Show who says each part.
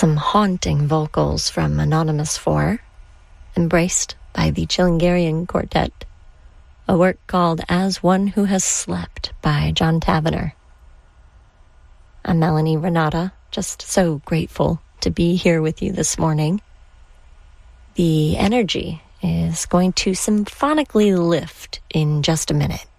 Speaker 1: Some haunting vocals from Anonymous 4, embraced by the Chilingarian Quartet, a work called As One Who Has Slept by John Tavener. I'm Melanie Renata, just so grateful to be here with you this morning. The energy is going to symphonically lift in just a minute.